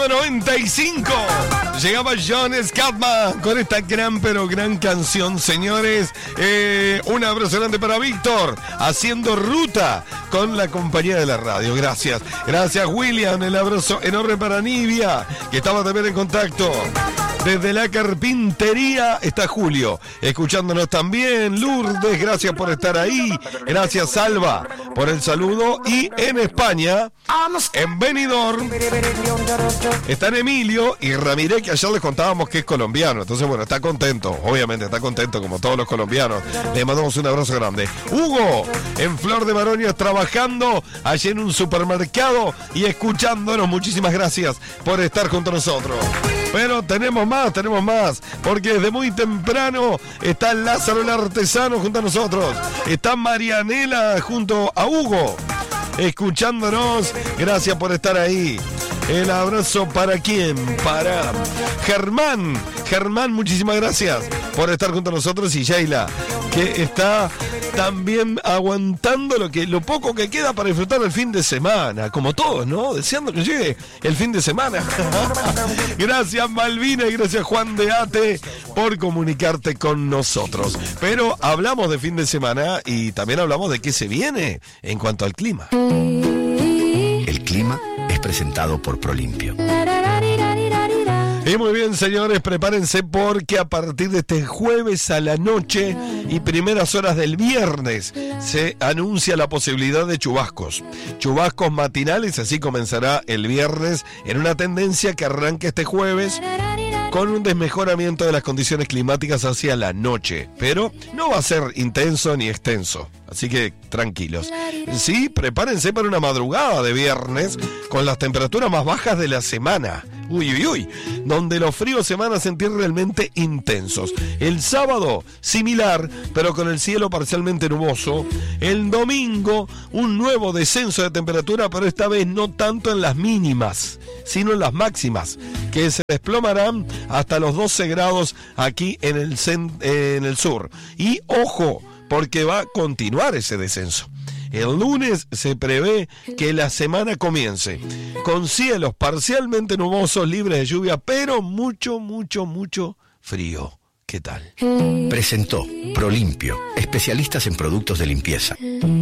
95. Llegaba John Scatman con esta gran pero gran canción, señores. Un abrazo grande para Víctor, haciendo ruta con la compañía de la radio. Gracias. Gracias, William. El abrazo enorme para Nivia, que estaba también en contacto. Desde la carpintería está Julio, escuchándonos también. Lourdes, gracias por estar ahí. Gracias, Salva, por el saludo. Y en España, en Benidorm, están Emilio y Ramírez, que ayer les contábamos que es colombiano. Entonces, bueno, está contento, obviamente está contento como todos los colombianos. Le mandamos un abrazo grande. Hugo, en Flor de Maroñas, trabajando allí en un supermercado y escuchándonos. Muchísimas gracias por estar junto a nosotros. Pero tenemos más, porque desde muy temprano está Lázaro el Artesano junto a nosotros. Está Marianela junto a Hugo, escuchándonos. Gracias por estar ahí. El abrazo para quién, para Germán. Germán, muchísimas gracias por estar junto a nosotros. Y Sheila, que está también aguantando lo poco que queda para disfrutar el fin de semana, como todos, ¿no? Deseando que llegue el fin de semana. Gracias, Malvina, y gracias, Juan de Ate, por comunicarte con nosotros. Pero hablamos de fin de semana y también hablamos de qué se viene en cuanto al clima. El clima es presentado por Prolimpio. Y muy bien, señores, prepárense porque a partir de este jueves a la noche y primeras horas del viernes se anuncia la posibilidad de chubascos. Chubascos matinales, así comenzará el viernes en una tendencia que arranca este jueves con un desmejoramiento de las condiciones climáticas hacia la noche. Pero no va a ser intenso ni extenso, así que tranquilos. Sí, prepárense para una madrugada de viernes con las temperaturas más bajas de la semana. Donde los fríos se van a sentir realmente intensos. El sábado, similar, pero con el cielo parcialmente nuboso. El domingo, un nuevo descenso de temperatura, pero esta vez no tanto en las mínimas, sino en las máximas, que se desplomarán hasta los 12 grados aquí en el sur. Y ojo, porque va a continuar ese descenso. El lunes se prevé que la semana comience con cielos parcialmente nubosos, libres de lluvia, pero mucho frío. ¿Qué tal? Presentó Prolimpio, especialistas en productos de limpieza.